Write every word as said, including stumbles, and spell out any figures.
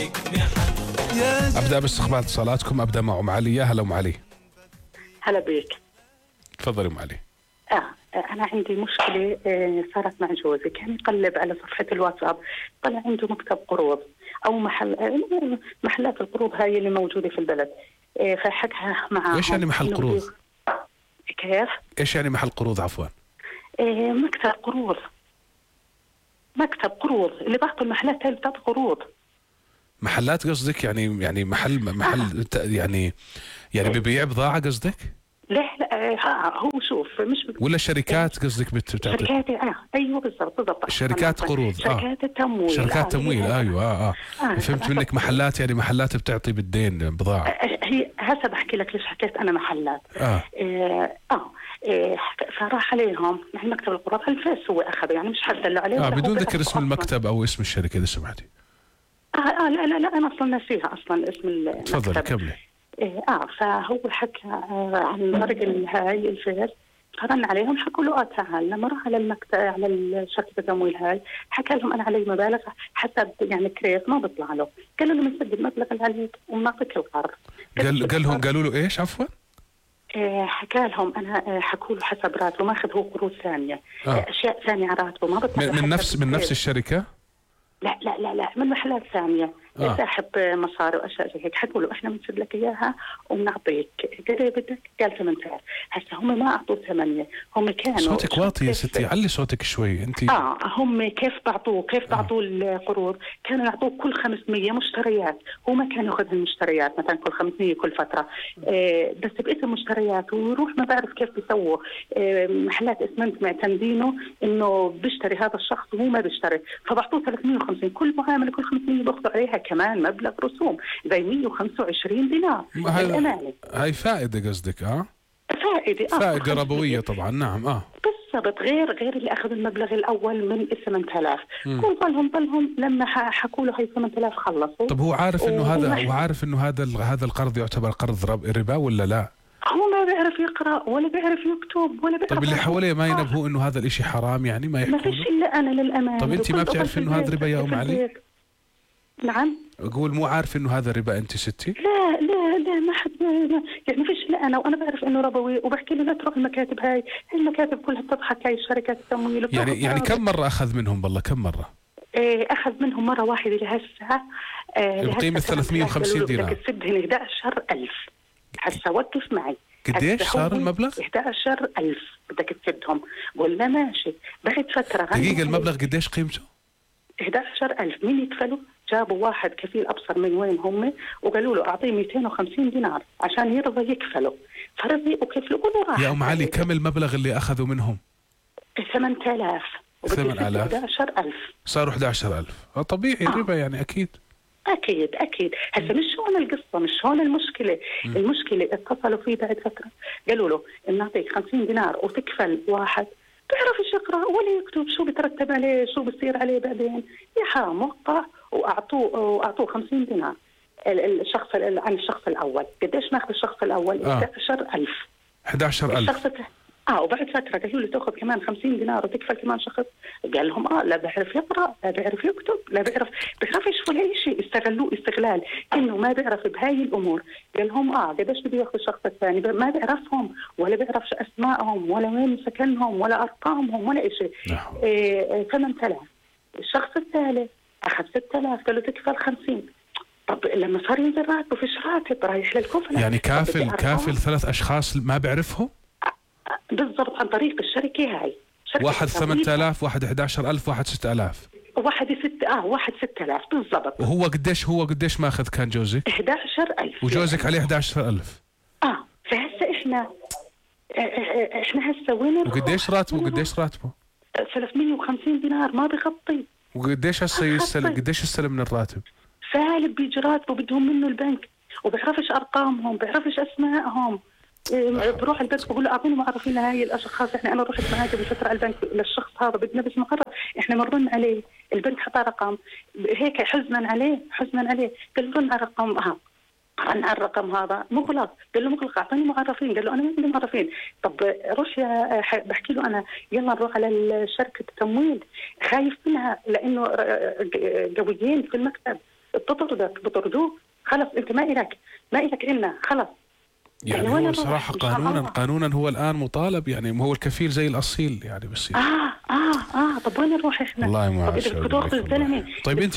ابدا باستقبال اتصالاتكم. ابدا مع ام علي. يا هلا ام علي. هلا بيك. تفضلي ام علي. اه انا عندي مشكله آه صارت مع جوزي. كان يقلب على صفحه الواتساب، طلع عنده مكتب قروض او محل آه محلات القروض هاي اللي موجوده في البلد. آه فحكى معهم. ايش يعني محل قروض؟ كيف؟ ايش يعني محل قروض عفوا؟ آه مكتب قروض. مكتب قروض اللي بعطوا المحلات هاي اللي بتعطي قروض. محلات قصدك؟ يعني يعني محل محل آه. يعني يعني ببيع بضاعه قصدك؟ لا لا آه هو شوف مش بت... ولا شركات قصدك بتعطي؟ شركات اه ايوه بالضبط بالضبط. شركات قروض. شركات آه. التمويل. شركات آه. تمويل. ايوه اه اه, آه. فهمت منك محلات، يعني محلات بتعطي بالدين بضاعه. آه. هي هسه بحكي لك ليش حكيت انا محلات. اه اه, آه. إيه فراح عليهم من مكتب القروض الفيس هو اخذه، يعني مش حد له عليه. اه بدون ذكر اسم المكتب او اسم الشركه اذا سمحتي. اه اه لا لا لا انا اصلا ناسيها اصلا اسم المكتب. تفضلي كملي. إيه اه فهو حكى آه عن طريق هاي الفيس، فرن عليهم حكوا له اه تعال. لما راح على المكتب على شركه التمويل هاي حكى لهم انا علي مبالغ حسب يعني كريت ما بيطلع له. قالوا له بنسدد المبلغ اللي عليك ونعطيك القرض. قال قال لهم قالوا له ايش عفوا؟ إيه حكى لهم انا حكوا له حسب راتبه ماخذ هو قروض ثانيه. آه. اشياء ثانيه على راتبه ما بطلع من, من نفس من نفس الشركه؟ لا لا لا لا من محلات ثانيه. آه. ساحب مصاري واشياء زي هيك. حكوا له احنا بنسد لك اياها وبنعطيك قد ايه بدك؟ قال ثمانية آلاف. هسه هم ما اعطوه ثمانية، هم كانوا صوتك واطي يا ستي، علي صوتك شوي انت. اه هم كيف بعطوه كيف بعطوه آه. القروض كانوا يعطوه كل خمسمية مشتريات. هو ما كان ياخذ المشتريات مثلا كل خمسمية كل فتره. آه بس باسم مشتريات ويروح ما بعرف كيف بيسووا. آه محلات اسمنت معتمدينه انه بيشتري هذا الشخص وهو ما بيشتري، فبعطوه ثلاثمية وخمسين كل معامله كل خمسمية بياخذوا عليها كمان مبلغ رسوم زي مية وخمسة وعشرين دينار. هاي, هاي فائده قصدك؟ اه فائده اه فائده ربويه طبعا. نعم اه بالضبط. غير غير اللي اخذ المبلغ الاول من ثمانية آلاف. كل ظلهم ظلهم لما حكوا له هي ثمانية آلاف خلصوا. طب هو عارف انه هذا هو عارف انه هذا هذا القرض يعتبر قرض ربا ولا لا؟ هو ما بيعرف يقرا ولا بيعرف يكتب ولا بيعرف. طب اللي حواليه ما ينبهوا انه هذا الاشي حرام يعني ما يحكوا؟ ما فيش الا انا للامانه. طب انت ما بتعرف انه هذا ربا يا ام علي؟ نعم اقول مو عارف انه هذا ربا انت ستي؟ لا لا لا ما حد ما يعني ما فيش الا انا، وانا بعرف انه ربوي وبحكي له لا تروح المكاتب هاي. هاي المكاتب كلها بتضحك، هاي الشركات التمويل. يعني يعني كم مره اخذ منهم بالله كم مره؟ ايه اخذ منهم مره واحده لهسه آه بقيمه ثلاثمية وخمسين دينار. بدك تسدهن إحدى عشر ألف. هسه وقف معي. قديش صار المبلغ؟ إحدى عشر ألف بدك تسدهم. قلنا ماشي. بعد فتره دقيقه المبلغ قديش قيمته؟ إحدى عشر ألف. مين يكفلوا؟ جابوا واحد كفيل ابصر من وين هم وقالوا له اعطيه مئتين وخمسين دينار عشان يرضى يكفله، فرضي وكفلوا له راح. يا ام علي كم المبلغ اللي اخذوا منهم؟ ثمانية آلاف. ثمانية آلاف إحدى عشر ألف صاروا إحدى عشر ألف. طبيعي الربا آه. يعني اكيد اكيد اكيد. هسه مش هون القصه، مش هون المشكله. م. المشكله اتصلوا فيه بعد فتره قالوا له ان نعطيك خمسين دينار وتكفل واحد بيعرفش يقرا ولا يكتب، شو بترتب عليه شو بصير عليه بعدين. يا حرام وقع واعطوه واعطوه خمسين دينار الشخص عن الشخص الاول. قديش ناخذ الشخص الاول؟ آه. إحدى عشر ألف. إحدى عشر ألف. الشخص اه وبعد فتره قالوا له تاخذ كمان خمسين دينار وتكفل كمان شخص. قال لهم اه لا بيعرف يقرا لا بيعرف يكتب لا بيعرف بيعرفش ولا شيء. استغلوه استغلال انه ما بيعرف بهاي الامور. قال لهم اه قديش بده ياخذ الشخص الثاني ما بيعرفهم ولا بيعرفش اسمائهم ولا وين سكنهم ولا ارقامهم ولا شيء. إيه ثمانية آلاف. الشخص الثالث اخذ ستة آلاف قال له تكفل خمسين. طب لما صار ينزل راتبه فيش راتب رايح للكفله. يعني كافل كافل ثلاث اشخاص ما بيعرفهم بالضبط عن طريق الشركه هاي. واحد ثمانية آلاف واحد إحدى عشر ألف واحد ستة آلاف. واحد ستة اه واحد ستة آلاف بالضبط. وهو قديش هو قديش ماخذ كان جوزك؟ إحدى عشر ألف. وجوزك عليه إحدى عشر ألف. اه فهسه احنا احنا هسه وين وقديش راتبه وقديش راتبه؟ ثلاثمية وخمسين دينار ما بغطي. وقديش هسه يستلم قديش يستلم من الراتب؟ سالب بيجي راتبه بدهم منه البنك وبيعرفش ارقامهم بيعرفش اسمائهم. بروح البنك بقول له اعطيني معرفين هاي الاشخاص. احنا انا رحت معاه قبل فتره على البنك للشخص هذا بدنا بس مقرر احنا بنرن عليه البنك حطى رقم هيك حزنا عليه حزنا عليه. قال له رن على الرقم ها رن على الرقم هذا مغلق. قال له مغلق اعطيني معرفين. قال له انا ما عندي معرفين. طب روح يا بحكي له انا يلا نروح على شركه التمويل خايف منها لانه قويين في المكتب بتطردك بطردوه، خلص انت ما الك ما الك عنا خلص. يعني, يعني هو وين صراحة نروح؟ قانونا الله. قانونا هو الآن مطالب، يعني هو الكفيل زي الأصيل يعني بصير. اه اه اه طب وين نروح احنا؟ والله ما طب أعرف اذا شو بدكم أقول لك تاخذوا والله. الزلمه طيب انت